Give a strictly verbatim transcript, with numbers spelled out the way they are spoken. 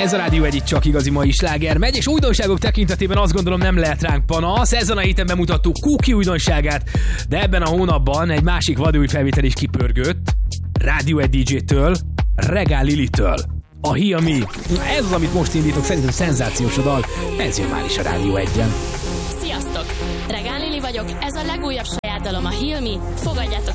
Ez a Rádió egy csak igazi mai sláger megy, és újdonságok tekintetében azt gondolom nem lehet ránk panasz. Ezen a héten bemutattuk Cookie újdonságát, de ebben a hónapban egy másik vadúj felvétel is kipörgött. Rádió egy dé dzsé-től, Regál Lilitől. A Heal Me. Ez az, amit most indítok, szerintem szenzációs a dal. Ez jön már is a Rádió egyen. Sziasztok! Regál Lili vagyok, ez a legújabb saját dalom, a Heal Me. Fogadjátok